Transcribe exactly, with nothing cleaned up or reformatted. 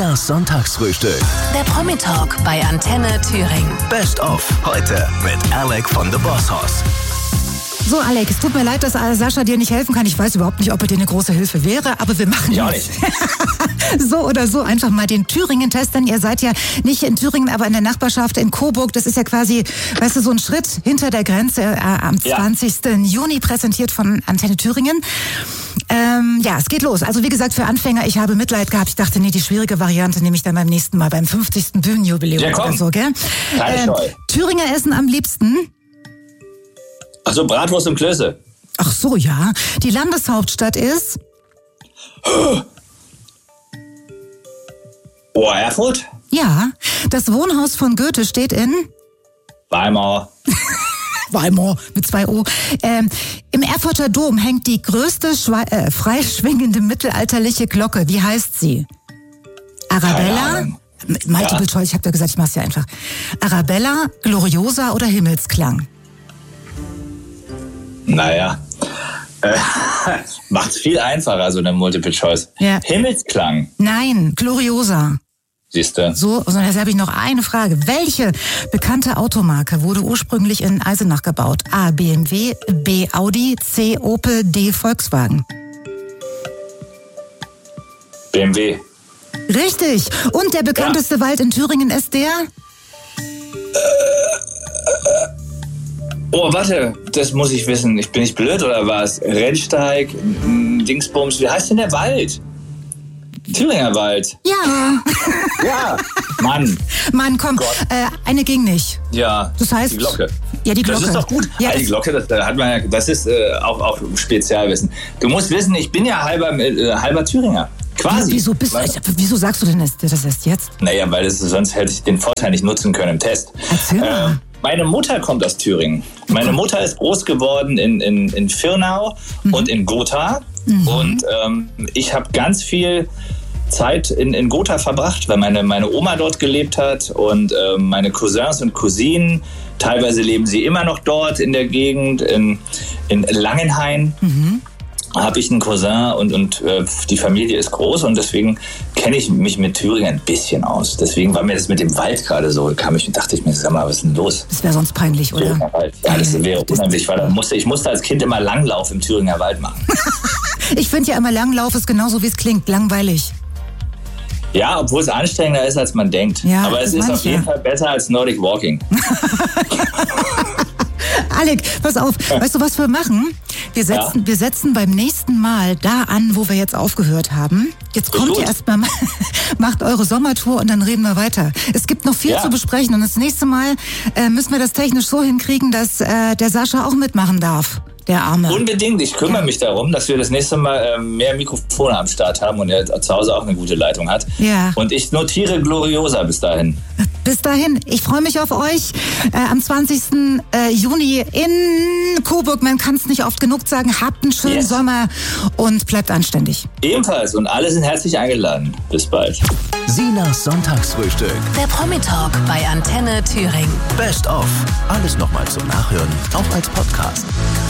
Sinas Sonntagsfrühstück. Der Promi-Talk bei Antenne Thüringen. Best of heute mit Alec von The Boss Hoss. So, Alec, es tut mir leid, dass Sascha dir nicht helfen kann. Ich weiß überhaupt nicht, ob er dir eine große Hilfe wäre, aber wir machen ja jetzt so oder so einfach mal den Thüringen-Test, denn ihr seid ja nicht in Thüringen, aber in der Nachbarschaft in Coburg. Das ist ja quasi, weißt du, so ein Schritt hinter der Grenze äh, am Ja. zwanzigsten Juni, präsentiert von Antenne Thüringen. Ähm, ja, es geht los. Also wie gesagt, für Anfänger, ich habe Mitleid gehabt. Ich dachte, nee, die schwierige Variante nehme ich dann beim nächsten Mal, beim fünfzigsten Bühnenjubiläum Ja, komm. oder so, gell? Keine Scheu. Thüringer essen am liebsten. Achso, Bratwurst und Klöße. Ach so, ja. Die Landeshauptstadt ist... Oh, Erfurt? Ja, das Wohnhaus von Goethe steht in... Weimar. Weimar mit zwei O. Ähm, Im Erfurter Dom hängt die größte Schwe- äh, freischwingende mittelalterliche Glocke. Wie heißt sie? Keine Arabella? Ahnung. M- Multiple Ja. Choice, ich habe ja gesagt, ich mach's ja einfach. Arabella, Gloriosa oder Himmelsklang? Naja. Äh, macht's viel einfacher, so eine Multiple Choice. Ja. Himmelsklang, Nein, Gloriosa. siehst du. So, und jetzt habe ich noch eine Frage. Welche bekannte Automarke wurde ursprünglich in Eisenach gebaut? A. B M W, B. Audi, C. Opel, D. Volkswagen. B M W. Richtig. Und der bekannteste Wald in Thüringen ist der? Oh, warte, das muss ich wissen. Ich bin nicht blöd oder was? Rennsteig, m, Dingsbums, wie heißt denn der Wald? Thüringer Wald. Ja. Ja, Mann. Mann, komm, Gott. äh, eine ging nicht. Ja, Das heißt- die Glocke. Ja, die Glocke. Das ist doch gut. Ja, Ja, die das- Glocke, das, da hat man ja, das ist äh, auch, auch Spezialwissen. Du musst wissen, ich bin ja halber, äh, halber Thüringer. Quasi. Wieso, bist, Weil- wieso sagst du denn das, das erst jetzt? Naja, weil es, sonst hätte ich den Vorteil nicht nutzen können im Test. Erzähl mal. meine Mutter kommt aus Thüringen. Meine Mutter ist groß geworden in, in, in Firnau Mhm. und in Gotha. Und ähm, ich habe ganz viel Zeit in, in Gotha verbracht, weil meine, meine Oma dort gelebt hat und ähm, meine Cousins und Cousinen. Teilweise leben sie immer noch dort in der Gegend, in, in Langenhain. Mhm. Habe ich einen Cousin und, und äh, die Familie ist groß und deswegen kenne ich mich mit Thüringen ein bisschen aus. Deswegen war mir das mit dem Wald gerade so, kam ich, dachte ich mir, sag mal, was ist denn los? Das wäre sonst peinlich, oder? Thüringer Wald. Ja, das wäre Das- unheimlich, weil da musste, ich musste als Kind immer Langlauf im Thüringer Wald machen. Ich finde ja immer, Langlauf ist genauso, wie es klingt. Langweilig. Ja, obwohl es anstrengender ist, als man denkt. Ja, Aber es das ist meine auf ich, jeden ja. Fall besser als Nordic Walking. Alec, pass auf. Weißt du, was wir machen? Wir setzen, Ja. wir setzen beim nächsten Mal da an, wo wir jetzt aufgehört haben. Jetzt kommt gut. ihr erstmal, macht eure Sommertour und dann reden wir weiter. Es gibt noch viel Ja. zu besprechen und das nächste Mal äh, müssen wir das technisch so hinkriegen, dass äh, der Sascha auch mitmachen darf. Der Arme. Unbedingt, ich kümmere Ja. mich darum, dass wir das nächste Mal äh, mehr Mikrofone am Start haben und er zu Hause auch eine gute Leitung hat. Ja. Und ich notiere Gloriosa bis dahin. Bis dahin, ich freue mich auf euch äh, am zwanzigsten Äh, Juni in Coburg. Man kann es nicht oft genug sagen. Habt einen schönen Yes. Sommer und bleibt anständig. Ebenfalls und alle sind herzlich eingeladen. Bis bald. Sinas Sonntagsfrühstück. Der Promi-Talk bei Antenne Thüringen. Best of. Alles nochmal zum Nachhören, auch als Podcast.